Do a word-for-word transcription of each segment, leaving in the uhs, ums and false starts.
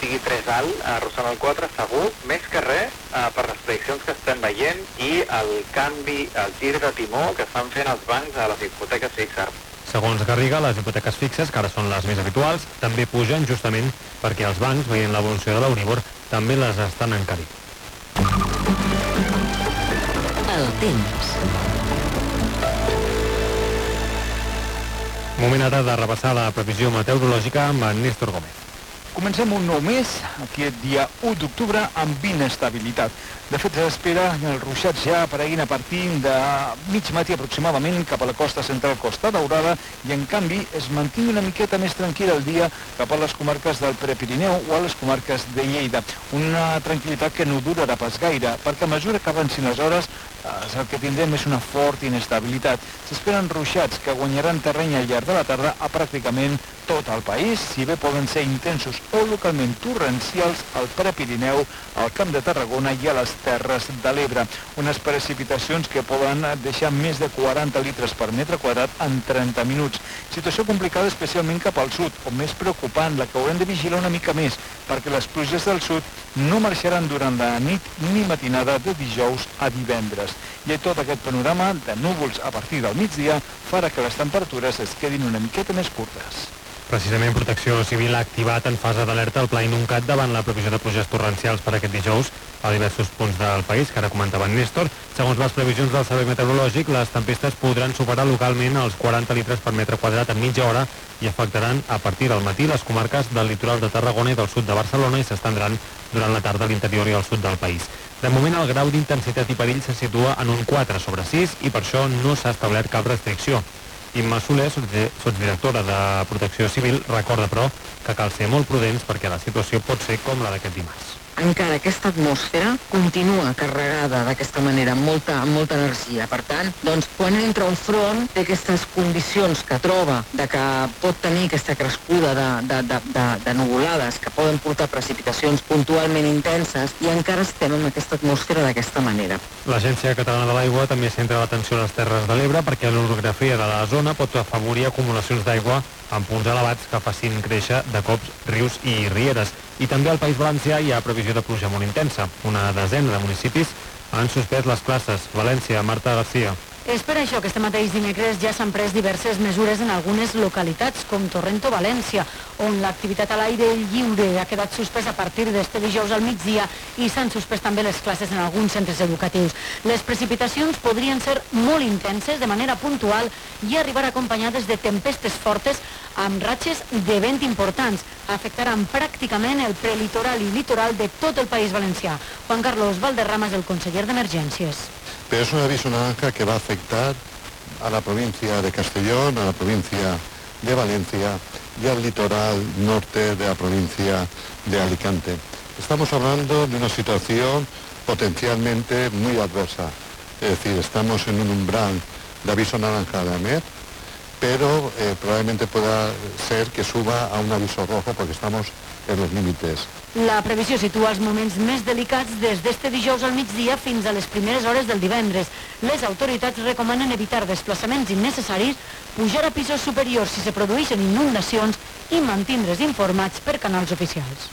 sigui tres alt, arrossant el quatre segur, més que res per les prediccions que estem veient i el canvi, el gir de timó que estan fent els bancs a les hipoteques fixes. Segons Garriga, les hipoteques fixes, que ara són les més habituals, també pugen justament perquè els bancs, veient l'evolució de l'Euribor, també les estan encarint. El temps. Moment ara de repassar la previsió meteorològica amb en Néstor Gómez. Comencem un nou mes, aquest dia u d'octubre, amb inestabilitat. De fet, s'espera que els ruixats ja apareguin a partir de mig matí aproximadament cap a la costa central, Costa Daurada, i en canvi es mantingui una miqueta més tranquil el dia cap a les comarques del Prepirineu o a les comarques de Lleida. Una tranquil·litat que no durarà pas gaire, perquè a mesura que avancin les hores el que tindrem és una forta inestabilitat. S'esperen ruixats que guanyaran terreny al llarg de la tarda a pràcticament tot el país, si bé poden ser intensos o localment torrencials al Prepirineu, al Camp de Tarragona i a les Terres de l'Ebre. Unes precipitacions que poden deixar més de quaranta litres per metre quadrat en trenta minuts. Situació complicada especialment cap al sud, o més preocupant, la que haurem de vigilar una mica més, perquè les pluges del sud no marxaran durant la nit ni matinada de dijous a divendres. I tot aquest panorama de núvols a partir del migdia farà que les temperatures es quedin una miqueta més curtes. Precisament Protecció Civil ha activat en fase d'alerta el Pla Inuncat davant la previsió de pluges torrencials per aquest dijous a diversos punts del país, que ara comentava en Néstor. Segons les previsions del Servei Meteorològic, les tempestes podran superar localment els quaranta litres per metre quadrat en mitja hora i afectaran a partir del matí les comarques del litoral de Tarragona i del sud de Barcelona i s'estendran durant la tarda a l'interior i al sud del país. De moment, el grau d'intensitat i perill se situa en un quatre sobre sis i per això no s'ha establert cap restricció. Imma Soler, sotsdirectora de Protecció Civil, recorda, però, que cal ser molt prudents perquè la situació pot ser com la d'aquest dimarts. Encara aquesta atmosfera continua carregada d'aquesta manera, amb molta, amb molta energia. Per tant, doncs, quan entra un front, té aquestes condicions que troba de que pot tenir aquesta crescuda de, de, de, de, de nuvolades que poden portar precipitacions puntualment intenses i encara estem en aquesta atmosfera d'aquesta manera. L'Agència Catalana de l'Aigua també centra l'atenció a les Terres de l'Ebre perquè l'orografia de la zona pot afavorir acumulacions d'aigua en punts elevats que facin créixer de cops rius i rieres. I també al País Valencià hi ha previsió de pluja molt intensa. Una desena de municipis han suspès les classes. València, Marta García. És per això que este mateix dimecres ja s'han pres diverses mesures en algunes localitats, com Torrento, València, on l'activitat a l'aire lliure ha quedat suspesa a partir d'este dijous al migdia i s'han suspès també les classes en alguns centres educatius. Les precipitacions podrien ser molt intenses de manera puntual i arribar acompanyades de tempestes fortes amb ratxes de vent importants. Afectaran pràcticament el prelitoral i litoral de tot el País Valencià. Juan Carlos Valderrama és el conseller d'Emergències. Pero es un aviso naranja que va a afectar a la provincia de Castellón, a la provincia de Valencia y al litoral norte de la provincia de Alicante. Estamos hablando de una situación potencialmente muy adversa. Es decir, estamos en un umbral de aviso naranja de AMET, pero eh, probablemente pueda ser que suba a un aviso rojo porque estamos en los límites. La previsió situa els moments més delicats des d'este dijous al migdia fins a les primeres hores del divendres. Les autoritats recomanen evitar desplaçaments innecessaris, pujar a pisos superiors si se produeixen inundacions i mantindre's informats per canals oficials.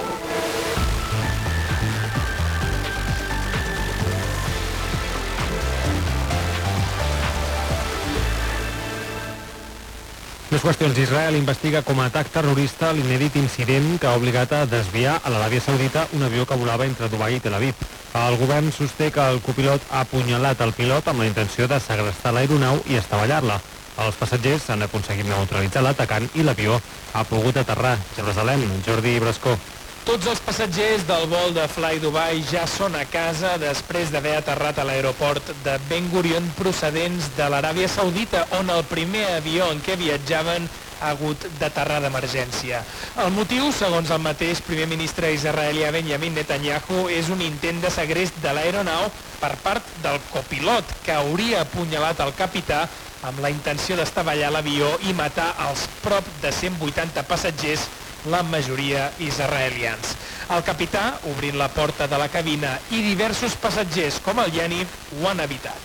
Més qüestions. Israel investiga com a atac terrorista l'inèdit incident que ha obligat a desviar a l'Aràbia Saudita un avió que volava entre Dubai i Tel Aviv. El govern sosté que el copilot ha apunyalat el pilot amb la intenció de segrestar l'aeronau i estavellar-la. Els passatgers han aconseguit neutralitzar l'atacant i l'avió ha pogut aterrar. Jerusalem, Jordi Brascó. Tots els passatgers del vol de Fly Dubai ja són a casa després d'haver aterrat a l'aeroport de Ben Gurion procedents de l'Aràbia Saudita, on el primer avió en què viatjaven ha hagut d'aterrar d'emergència. El motiu, segons el mateix primer ministre israelià Benjamin Netanyahu, és un intent de segrest de l'aeronau per part del copilot, que hauria apunyalat el capità amb la intenció d'estavellar l'avió i matar els prop de cent vuitanta passatgers, la majoria israelians. El capità, obrint la porta de la cabina, i diversos passatgers, com el Yaniv, ho han evitat.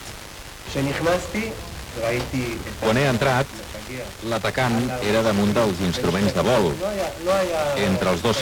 Quan he entrat, l'atacant era damunt dels instruments de vol. Entre els dos